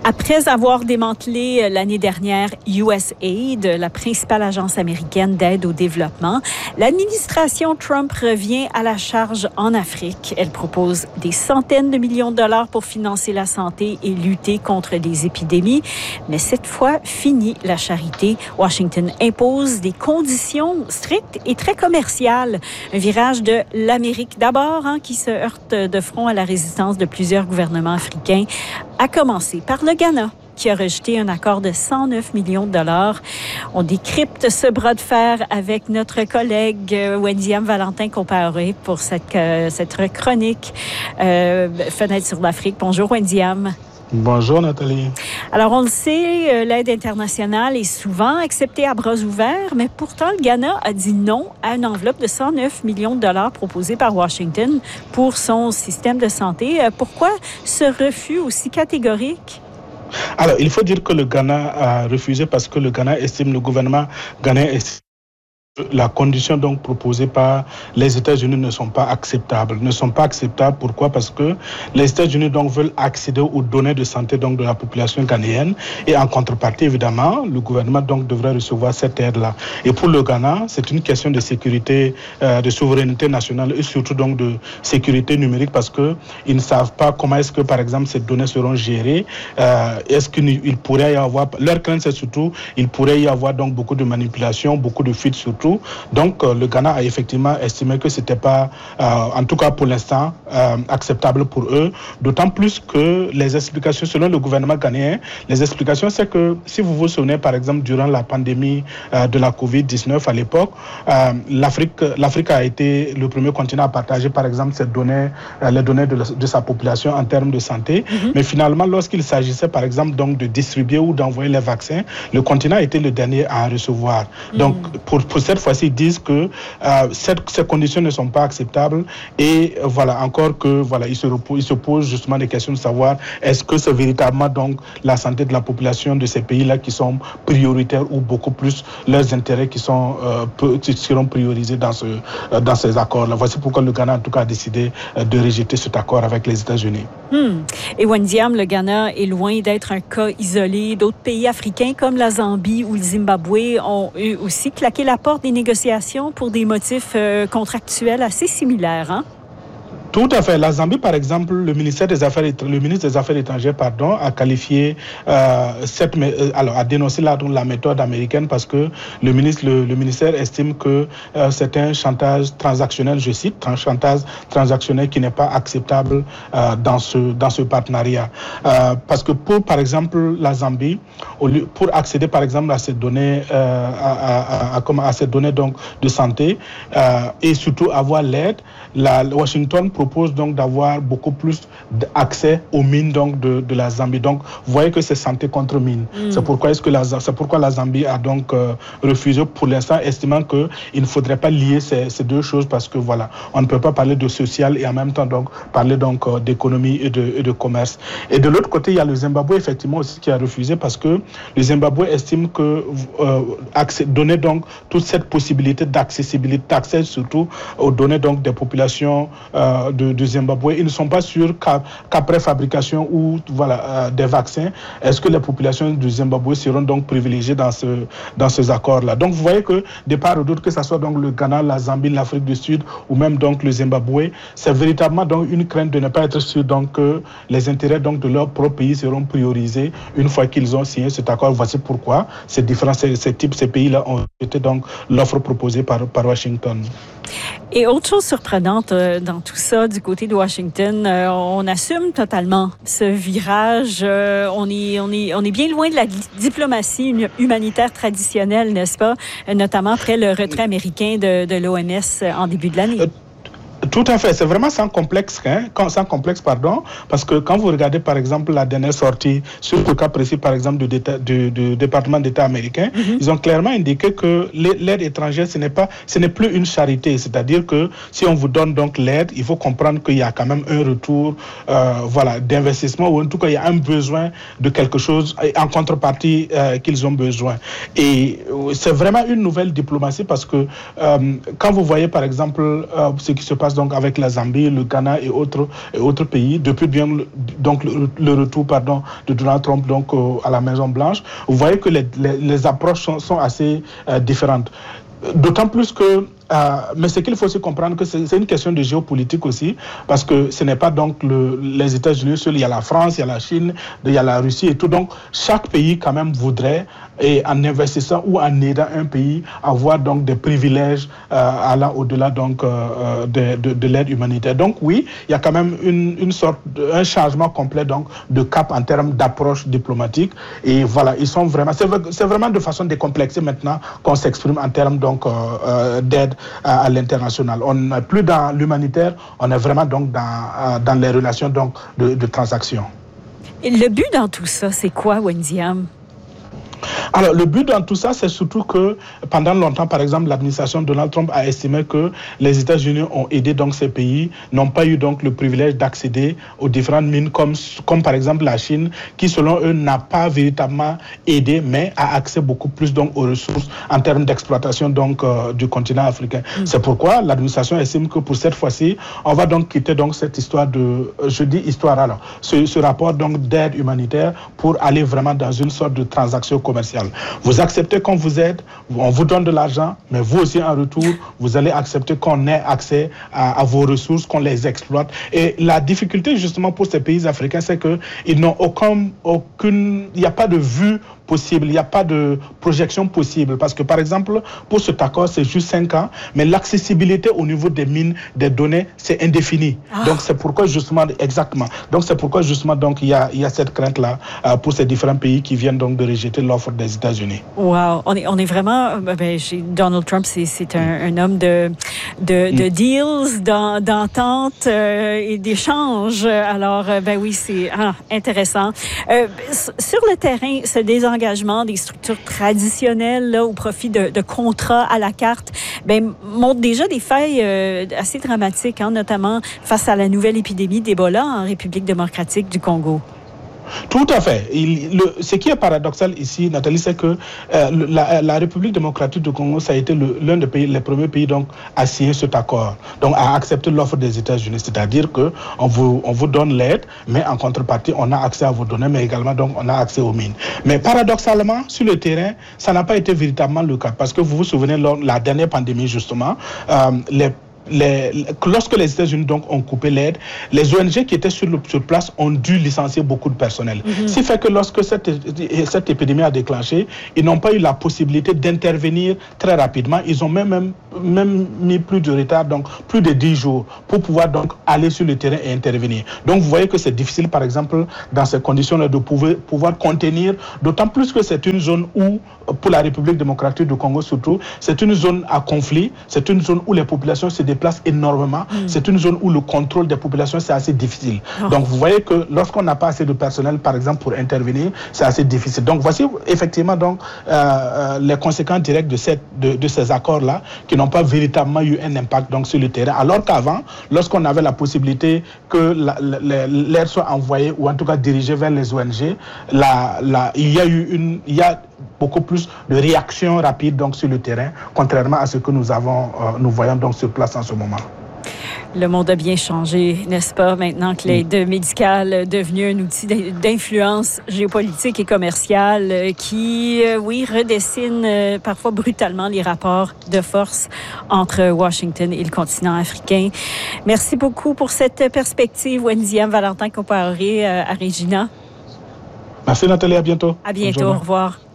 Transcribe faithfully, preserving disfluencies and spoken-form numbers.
Après avoir démantelé l'année dernière U S A I D, la principale agence américaine d'aide au développement, l'administration Trump revient à la charge en Afrique. Elle propose des centaines de millions de dollars pour financer la santé et lutter contre les épidémies. Mais cette fois, fini la charité. Washington impose des conditions strictes et très commerciales. Un virage de l'Amérique d'abord, hein, qui se heurte de front à la résistance de plusieurs gouvernements africains, à commencer par le Ghana, qui a rejeté un accord de cent neuf millions de dollars. On décrypte ce bras de fer avec notre collègue Wendy-Am Valentin-Compaoré pour cette, euh, cette chronique euh, Fenêtre sur l'Afrique. Bonjour Wendy-Am. Bonjour Nathalie. Alors on le sait, l'aide internationale est souvent acceptée à bras ouverts, mais pourtant le Ghana a dit non à une enveloppe de cent neuf millions de dollars proposée par Washington pour son système de santé. Pourquoi ce refus aussi catégorique? Alors il faut dire que le Ghana a refusé parce que le Ghana estime, le gouvernement ghanéen estime la condition donc proposée par les États-Unis ne sont pas acceptables. Ne sont pas acceptables. Pourquoi? Parce que les États-Unis donc veulent accéder aux données de santé donc de la population ghanéenne et en contrepartie évidemment le gouvernement donc devrait recevoir cette aide-là. Et pour le Ghana, c'est une question de sécurité, euh, de souveraineté nationale et surtout donc de sécurité numérique parce que ils ne savent pas comment est-ce que par exemple ces données seront gérées. Euh, est-ce qu'il pourrait y avoir, leur crainte c'est surtout il pourrait y avoir donc beaucoup de manipulations, beaucoup de fuites surtout. Donc, euh, le Ghana a effectivement estimé que ce n'était pas, euh, en tout cas pour l'instant, euh, acceptable pour eux. D'autant plus que les explications, selon le gouvernement ghanéen, les explications, c'est que, si vous vous souvenez, par exemple, durant la pandémie euh, de la covid dix-neuf à l'époque, euh, l'Afrique, l'Afrique a été le premier continent à partager, par exemple, ces données, euh, les données de, la, de sa population en termes de santé. Mm-hmm. Mais finalement, lorsqu'il s'agissait, par exemple, donc, de distribuer ou d'envoyer les vaccins, le continent a été le dernier à en recevoir. Mm-hmm. Donc, pour, pour cette fois-ci, ils disent que euh, cette, ces conditions ne sont pas acceptables et euh, voilà, encore que voilà, ils se, repos, ils se posent justement des questions de savoir est-ce que c'est véritablement donc la santé de la population de ces pays-là qui sont prioritaires ou beaucoup plus leurs intérêts qui, sont, euh, peu, qui seront priorisés dans, ce, euh, dans ces accords-là. Voici pourquoi le Ghana en tout cas a décidé euh, de rejeter cet accord avec les États-Unis. Hmm. Et Wendy-Am, le Ghana est loin d'être un cas isolé. D'autres pays africains comme la Zambie ou le Zimbabwe ont eux aussi claqué la porte des négociations pour des motifs euh, contractuels assez similaires, hein? Tout à fait. La Zambie, par exemple, le ministère des Affaires, le ministre des Affaires étrangères, pardon, a qualifié euh, cette, alors a dénoncé la, la méthode américaine parce que le ministre, le, le ministère estime que euh, c'est un chantage transactionnel, je cite, un chantage transactionnel qui n'est pas acceptable euh, dans ce dans ce partenariat. Euh, parce que pour, par exemple, la Zambie, au lieu, pour accéder, par exemple, à ces données, euh, à, à, à, à ces données donc de santé euh, et surtout avoir l'aide, la Washington propose donc d'avoir beaucoup plus d'accès aux mines donc de, de la Zambie. Donc, vous voyez que c'est santé contre mine. Mm. C'est pourquoi est-ce que la, c'est pourquoi la Zambie a donc euh, refusé pour l'instant, estimant que il ne faudrait pas lier ces, ces deux choses parce que voilà, on ne peut pas parler de social et en même temps donc parler donc euh, d'économie et de, et de commerce. Et de l'autre côté, il y a le Zimbabwe effectivement aussi qui a refusé parce que le Zimbabwe estime que euh, accès, donner donc toute cette possibilité d'accessibilité, d'accès surtout aux données donc des populations euh, De, de Zimbabwe, ils ne sont pas sûrs qu'à, qu'après fabrication ou voilà, euh, des vaccins, est-ce que les populations du Zimbabwe seront donc privilégiées dans, ce, dans ces accords-là. Donc vous voyez que de part ou d'autre, que ce soit donc le Ghana, la Zambie, l'Afrique du Sud ou même donc le Zimbabwe, c'est véritablement donc une crainte de ne pas être sûr donc, que les intérêts donc, de leur propre pays seront priorisés une fois qu'ils ont signé cet accord. Voici pourquoi ces différents ces, ces types, ces pays-là ont été donc l'offre proposée par, par Washington. Et autre chose surprenante euh, dans tout ça, du côté de Washington, euh, on assume totalement ce virage. Euh, on est, on est, on est bien loin de la diplomatie humanitaire traditionnelle, n'est-ce pas? Notamment après le retrait américain de, de l'O M S en début de l'année. Euh... Tout à fait, c'est vraiment sans complexe, hein, sans complexe, pardon, parce que quand vous regardez par exemple la dernière sortie, sur le cas précis par exemple du, du, du département d'État américain, mm-hmm. ils ont clairement indiqué que l'aide étrangère, ce n'est pas, ce n'est plus une charité, c'est-à-dire que si on vous donne donc l'aide, il faut comprendre qu'il y a quand même un retour, euh, voilà, d'investissement ou en tout cas il y a un besoin de quelque chose en contrepartie euh, qu'ils ont besoin. Et c'est vraiment une nouvelle diplomatie parce que euh, quand vous voyez par exemple euh, ce qui se passe dans donc avec la Zambie, le Ghana et autres, et autres pays, depuis bien donc, le, le retour pardon, de Donald Trump donc, euh, à la Maison-Blanche, vous voyez que les, les, les approches sont, sont assez euh, différentes. D'autant plus que, euh, mais ce qu'il faut aussi comprendre que c'est une question de géopolitique aussi, parce que ce n'est pas donc le, les États-Unis seuls, il y a la France, il y a la Chine, il y a la Russie et tout. Donc chaque pays quand même voudrait, et en investissant ou en aidant un pays, avoir donc des privilèges euh, allant au-delà donc euh, de, de, de l'aide humanitaire. Donc oui, il y a quand même une, une sorte, de, un changement complet donc de cap en termes d'approche diplomatique. Et voilà, ils sont vraiment, c'est vraiment de façon décomplexée maintenant qu'on s'exprime en termes donc euh, d'aide à, à l'international. On n'est plus dans l'humanitaire, on est vraiment donc dans, euh, dans les relations donc de, de transactions. Et le but dans tout ça, c'est quoi, Wendiam? Alors, le but dans tout ça, c'est surtout que pendant longtemps, par exemple, l'administration de Donald Trump a estimé que les États-Unis ont aidé donc ces pays, n'ont pas eu donc le privilège d'accéder aux différentes mines, comme, comme par exemple la Chine, qui selon eux n'a pas véritablement aidé, mais a accès beaucoup plus donc aux ressources en termes d'exploitation donc euh, du continent africain. Mm. C'est pourquoi l'administration estime que pour cette fois-ci, on va donc quitter donc cette histoire de, je dis histoire alors, ce, ce rapport donc d'aide humanitaire pour aller vraiment dans une sorte de transaction commerciale. Vous acceptez qu'on vous aide, on vous donne de l'argent, mais vous aussi en retour, vous allez accepter qu'on ait accès à, à vos ressources, qu'on les exploite. Et la difficulté justement pour ces pays africains, c'est qu'ils n'ont aucun, aucune, il n'y a pas de vue possible, il n'y a pas de projection possible. Parce que par exemple, pour cet accord, c'est juste cinq ans, mais l'accessibilité au niveau des mines, des données, c'est indéfini. Ah. Donc c'est pourquoi justement, exactement, donc c'est pourquoi justement donc il y a, il y a cette crainte-là euh, pour ces différents pays qui viennent donc de rejeter l'offre des États-Unis. Wow, on est, on est vraiment, ben, Donald Trump, c'est un, un homme de, de, de deals, d'ententes euh, et d'échanges. Alors, ben oui, c'est ah, intéressant. Euh, sur le terrain, ce désengagement des structures traditionnelles là, au profit de, de contrats à la carte, ben, montre déjà des failles euh, assez dramatiques, hein, notamment face à la nouvelle épidémie d'Ebola en République démocratique du Congo. Tout à fait. Il, le, ce qui est paradoxal ici, Nathalie, c'est que euh, la, la République démocratique du Congo, ça a été l'un des pays, les premiers pays donc, à signer cet accord, donc à accepter l'offre des États-Unis. C'est-à-dire qu'on vous, on vous donne l'aide, mais en contrepartie, on a accès à vos données, mais également donc, on a accès aux mines. Mais paradoxalement, sur le terrain, ça n'a pas été véritablement le cas. Parce que vous vous souvenez, lors de la dernière pandémie, justement, euh, les Les, lorsque les États-Unis donc ont coupé l'aide, les O N G qui étaient sur, le, sur place ont dû licencier beaucoup de personnel. Mm-hmm. Ce qui fait que lorsque cette, cette épidémie a déclenché, ils n'ont pas eu la possibilité d'intervenir très rapidement. Ils ont même, même, même mis plus de retard, donc plus de dix jours, pour pouvoir donc aller sur le terrain et intervenir. Donc vous voyez que c'est difficile, par exemple, dans ces conditions-là, de pouvoir, pouvoir contenir, d'autant plus que c'est une zone où, pour la République démocratique du Congo surtout, c'est une zone à conflit, c'est une zone où les populations se déplace énormément. Mm. C'est une zone où le contrôle des populations, c'est assez difficile. Oh. Donc, vous voyez que lorsqu'on n'a pas assez de personnel, par exemple, pour intervenir, c'est assez difficile. Donc, voici effectivement donc, euh, les conséquences directes de, cette, de, de ces accords-là qui n'ont pas véritablement eu un impact donc, sur le terrain. Alors qu'avant, lorsqu'on avait la possibilité que l'aide soit envoyée ou en tout cas dirigée vers les O N G, la, la, il y a eu une... Il y a beaucoup plus de réactions rapides donc, sur le terrain, contrairement à ce que nous, avons, euh, nous voyons donc sur place en ce moment. Le monde a bien changé, n'est-ce pas, maintenant que l'aide médicale est devenue un outil d'influence géopolitique et commerciale qui, euh, oui, redessine euh, parfois brutalement les rapports de force entre Washington et le continent africain. Merci beaucoup pour cette perspective, Wendiam Valentin Compaoré euh, à Regina. Merci Nathalie, à bientôt. À bientôt, au revoir.